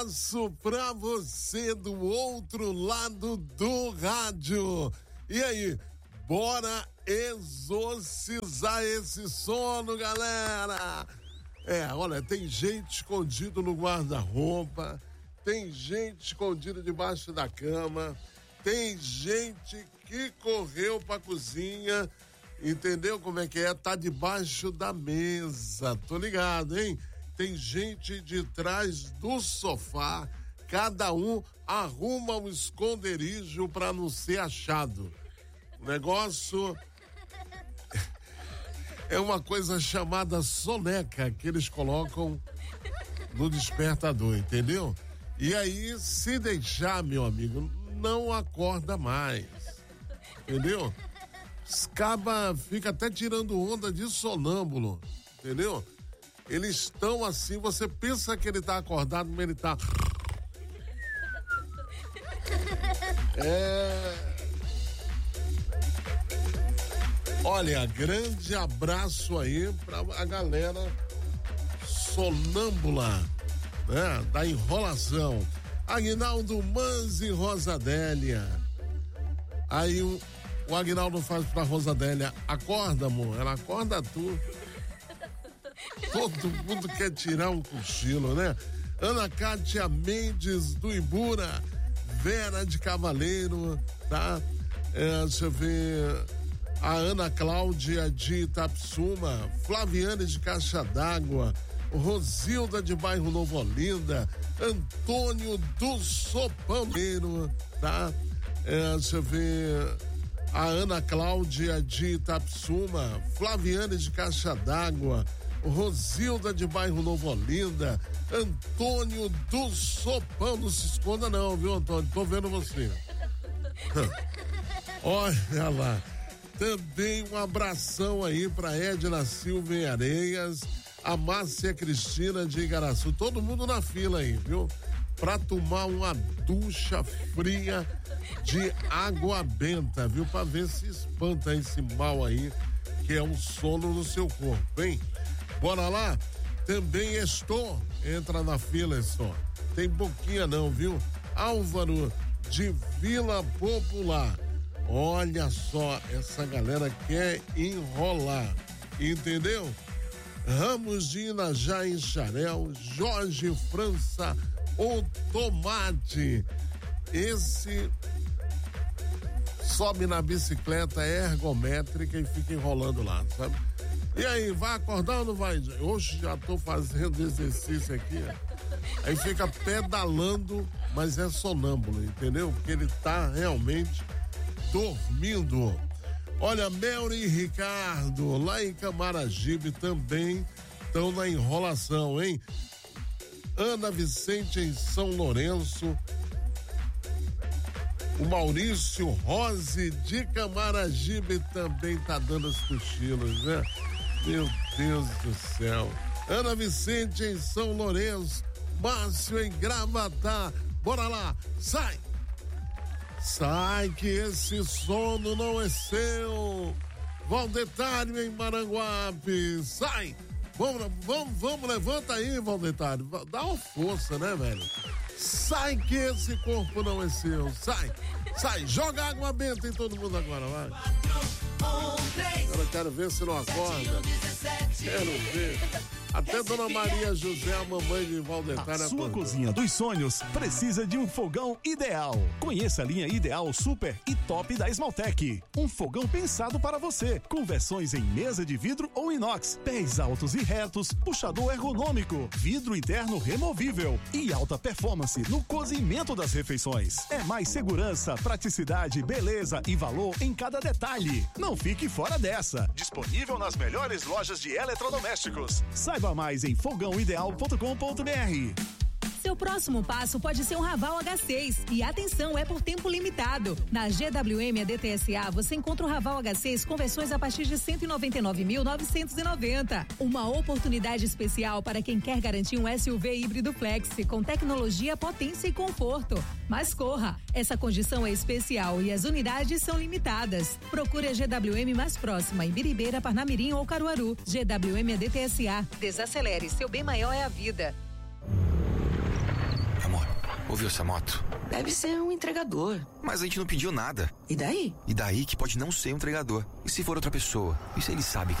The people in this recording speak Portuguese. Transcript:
abraço pra você do outro lado do rádio. E aí, bora exorcizar esse sono, galera. Olha, tem gente escondido no guarda-roupa, tem gente escondida debaixo da cama, tem gente que correu pra cozinha, entendeu como é que é? Tá debaixo da mesa, tô ligado, hein? Tem gente de trás do sofá, cada um arruma um esconderijo pra não ser achado. O negócio é uma coisa chamada soneca que eles colocam no despertador, entendeu? E aí, se deixar, meu amigo, não acorda mais, entendeu? Escaba, fica até tirando onda de sonâmbulo, entendeu? Eles estão assim, você pensa que ele tá acordado, mas ele tá... Olha, grande abraço aí pra a galera sonâmbula, né? Da enrolação. Aguinaldo Manzi Rosadélia. Aí o Aguinaldo faz pra Rosadélia: acorda, amor. Ela: acorda tu. Todo mundo quer tirar um cochilo, né? Ana Cátia Mendes do Ibura, Vera de Cavaleiro, tá? Deixa eu ver. A Ana Cláudia de Itapsuma, Flaviane de Caixa d'Água, Rosilda de Bairro Novo Olinda, Antônio do Sopaneiro, tá? Deixa eu ver. A Ana Cláudia de Itapsuma, Flaviane de Caixa d'Água, Rosilda de Bairro Novo Olinda, Antônio do Sopão. Não se esconda não, viu, Antônio? Tô vendo você. Olha lá. Também um abração aí pra Edna Silva em Areias, a Márcia Cristina de Igaraçu, todo mundo na fila aí, viu? Pra tomar uma ducha fria de água benta, viu? Pra ver se espanta esse mal aí, que é um sono no seu corpo, hein? Bora lá? Também estou, entra na fila, estou. Tem boquinha não, viu? Álvaro de Vila Popular. Olha só, essa galera quer enrolar, entendeu? Ramos de Inajá em Xarel, Jorge França, o Tomate. Esse sobe na bicicleta ergométrica e fica enrolando lá, sabe? E aí, vai acordar ou não vai? Hoje já tô fazendo exercício aqui, aí fica pedalando, mas é sonâmbulo, entendeu? Porque ele tá realmente dormindo. Olha, Mel e Ricardo, lá em Camaragibe também estão na enrolação, hein? Ana Vicente em São Lourenço, o Maurício Rose de Camaragibe também tá dando os cochilos, né? Meu Deus do céu. Ana Vicente em São Lourenço, Márcio em Gravatá. Bora lá, sai! Sai que esse sono não é seu. Valdetário em Maranguape, sai. Vamos, levanta aí, Valdetário. Dá uma força, né, velho? Sai que esse corpo não é seu. Sai, joga água benta em todo mundo agora, vai. 4, 1, 3. Eu quero ver se não acorda. Quero ver. Até Dona Maria José, a mamãe de Valdetário. A sua cozinha dos sonhos precisa de um fogão ideal. Conheça a linha Ideal Super e Top da Esmaltec. Um fogão pensado para você, com versões em mesa de vidro ou inox, pés altos e retos, puxador ergonômico, vidro interno removível e alta performance no cozimento das refeições. É mais segurança, praticidade, beleza e valor em cada detalhe. Não fique fora dessa. Disponível nas melhores lojas de eletrodomésticos. Saiba mais em fogãoideal.com.br. Seu próximo passo pode ser um Raval H6 e atenção, é por tempo limitado. Na GWM ADTSA você encontra o Raval H6 com versões a partir de 199.990. Uma oportunidade especial para quem quer garantir um SUV híbrido flex com tecnologia, potência e conforto. Mas corra, essa condição é especial e as unidades são limitadas. Procure a GWM mais próxima em Biribeira, Parnamirim ou Caruaru. GWM ADTSA. Desacelere, seu bem maior é a vida. Ouviu essa moto? Deve ser um entregador. Mas a gente não pediu nada. E daí? E daí que pode não ser um entregador. E se for outra pessoa? E se ele sabe